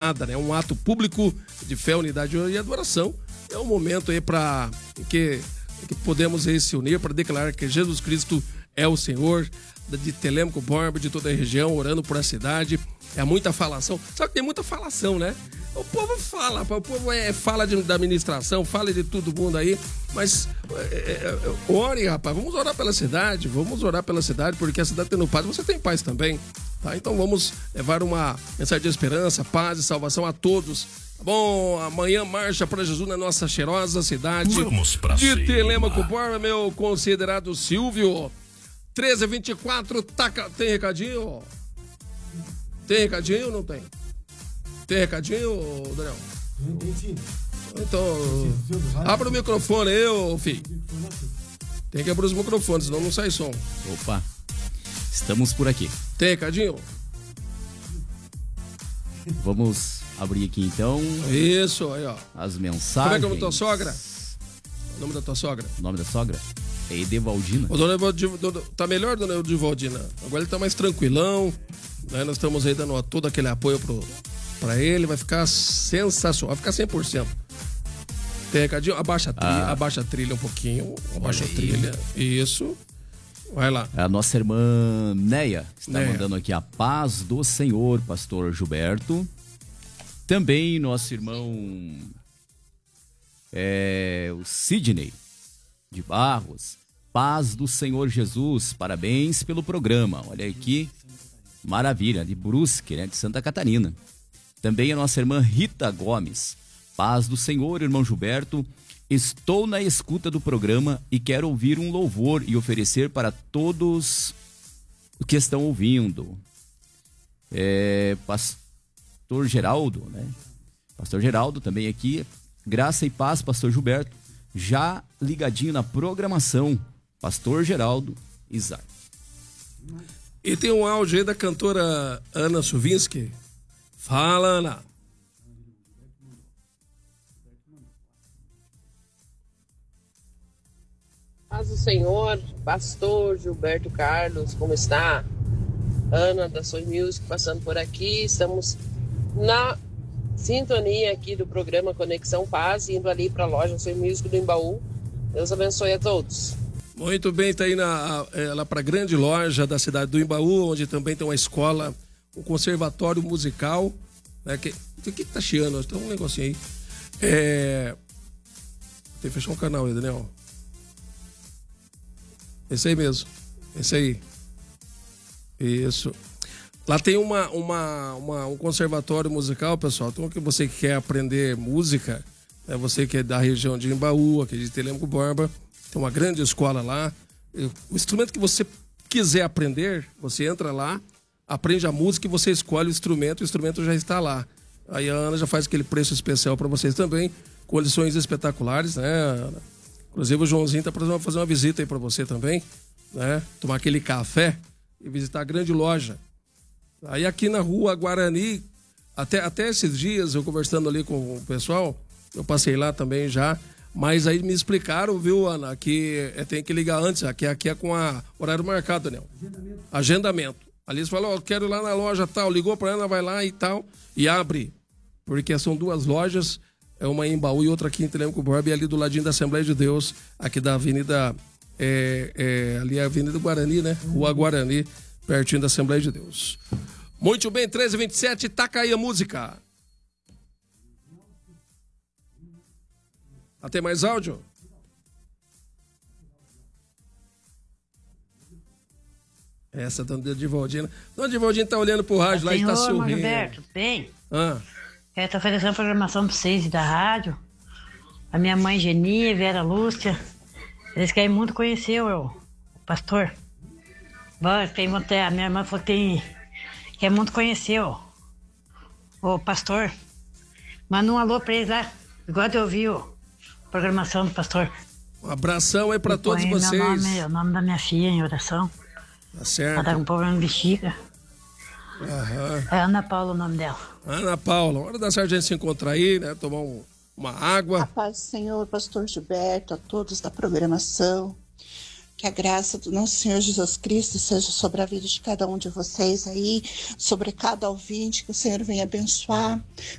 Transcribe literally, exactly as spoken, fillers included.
nada, né? Um ato público de fé, unidade e adoração. É um momento aí para que, que podemos aí se unir para declarar que Jesus Cristo é o Senhor de Telêmaco Borba, de toda a região, orando por a cidade. É muita falação. Só que tem muita falação, né? O povo fala, o povo é, fala de, da administração, fala de todo mundo aí, mas é, é, ore, rapaz, vamos orar pela cidade, vamos orar pela cidade, porque a cidade tendo paz, você tem paz também, tá? Então vamos levar uma mensagem de esperança, paz e salvação a todos. Tá bom, amanhã marcha para Jesus na nossa cheirosa cidade vamos pra de cima. Telêmaco Borba, meu considerado Silvio. treze e vinte e quatro, taca, tem recadinho? Tem recadinho ou não tem? Tem recadinho, Daniel? Tem sim. Então, abra o microfone aí, ô filho. Tem que abrir os microfones, senão não sai som. Opa, estamos por aqui. Tem recadinho? Vamos abrir aqui então. Isso, aí ó. As mensagens. Como é que é o nome da tua sogra? O nome da tua sogra? O nome da sogra? É Edevaldina. O dona Edivaldina, tá melhor, dona Edivaldina? Agora ele tá mais tranquilão, né? Nós estamos aí dando todo aquele apoio pro, pra ele, vai ficar sensacional, vai ficar cem por cento. Tem recadinho? Abaixa a trilha, Ah. abaixa a trilha um pouquinho, abaixa a Olha aí. trilha, isso, vai lá. A nossa irmã Neia está Neia. mandando aqui a paz do Senhor, pastor Gilberto. Também nosso irmão é, o Sidney de Barros. Paz do Senhor Jesus, parabéns pelo programa. Olha aqui, maravilha, de Brusque, né, de Santa Catarina. Também a nossa irmã Rita Gomes. Paz do Senhor, irmão Gilberto. Estou na escuta do programa e quero ouvir um louvor e oferecer para todos os que estão ouvindo. É, Pastor Geraldo, né? Pastor Geraldo também aqui. Graça e paz, Pastor Gilberto. Já ligadinho na programação. Pastor Geraldo Isaac. E tem um áudio aí da cantora Ana Suvinski. Fala, Ana. Paz do Senhor, pastor Gilberto Carlos, como está? Ana da Soy Music passando por aqui. Estamos na sintonia aqui do programa Conexão Paz, indo ali para a loja Soy Music do Embaú. Deus abençoe a todos. Muito bem, tá aí na, é, lá para a grande loja da cidade do Embaú, onde também tem uma escola, um conservatório musical. Né, que, o que que tá chiando? Tem um negocinho aí. É, tem que fechar um canal aí, Daniel. Esse aí mesmo. Esse aí. Isso. Lá tem uma, uma, uma, um conservatório musical, pessoal. Então, que você que quer aprender música, né, você que é da região de Embaú, aqui de Telêmaco Borba, tem uma grande escola lá. O instrumento que você quiser aprender, você entra lá, aprende a música e você escolhe o instrumento, o instrumento já está lá. Aí a Ana já faz aquele preço especial para vocês também, condições espetaculares, né, Ana? Inclusive o Joãozinho tá para fazer uma visita aí para você também, né? Tomar aquele café e visitar a grande loja. Aí aqui na rua Guarani, até, até esses dias, eu conversando ali com o pessoal, eu passei lá também já, mas aí me explicaram, viu, Ana, que é, tem que ligar antes, aqui, aqui é com a horário marcado, Daniel. Agendamento. Agendamento. Ali eles falaram, ó, oh, quero ir lá na loja tal, ligou para ela, vai lá e tal, e abre, porque são duas lojas, é uma em Embaú e outra aqui em Telêmaco Borba, e ali do ladinho da Assembleia de Deus, aqui da Avenida, é, é, ali é a Avenida Guarani, né? Rua Guarani, pertinho da Assembleia de Deus. Muito bem, treze e vinte e sete, taca aí a música. Ah, tem mais áudio? Essa, dona Edivaldina. Dona Edivaldina tá olhando pro rádio lá e tá sorrindo. Senhor, Roberto, bem? Ah. É, tô oferecendo programação pra vocês da rádio. A minha mãe Genia, Vera Lúcia. Eles querem muito conhecer o, o pastor. Bom, tem, a minha irmã falou que tem, quer muito conhecer o, o pastor. Manda um alô pra eles lá. Igual eu ouvi a programação do pastor. Um abração aí pra todos vocês. Meu nome, o nome da minha filha em oração. Tá certo. Ela tá com problema de bexiga. Aham. É Ana Paula o nome dela. Ana Paula, hora da sargento se encontrar aí, né? Tomar um, uma água. A paz do Senhor, pastor Gilberto, a todos da programação. Que a graça do nosso Senhor Jesus Cristo seja sobre a vida de cada um de vocês aí, sobre cada ouvinte, que o Senhor venha abençoar,